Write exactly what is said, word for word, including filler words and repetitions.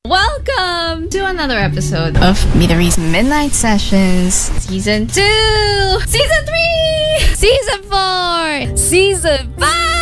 Welcome to another episode of Midori's Midnight Sessions Season two, Season three, Season four, Season five.